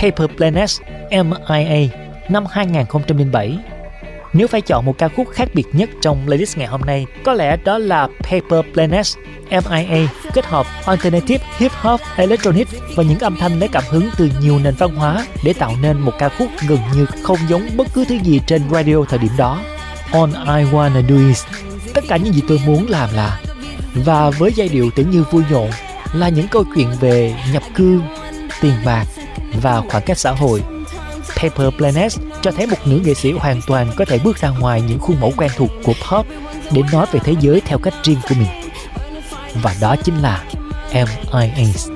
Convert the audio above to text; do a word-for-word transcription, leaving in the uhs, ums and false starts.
Paper Planet M I A năm hai không không bảy. Nếu phải chọn một ca khúc khác biệt nhất trong playlist ngày hôm nay, có lẽ đó là Paper Planet M I A kết hợp alternative, hip hop, electronic và những âm thanh lấy cảm hứng từ nhiều nền văn hóa để tạo nên một ca khúc gần như không giống bất cứ thứ gì trên radio thời điểm đó. All I Wanna Do Is, tất cả những gì tôi muốn làm là, và với giai điệu tưởng như vui nhộn là những câu chuyện về nhập cư, tiền bạc và khoảng cách xã hội. Paper Planet cho thấy một nữ nghệ sĩ hoàn toàn có thể bước ra ngoài những khuôn mẫu quen thuộc của pop để nói về thế giới theo cách riêng của mình. Và đó chính là M I A.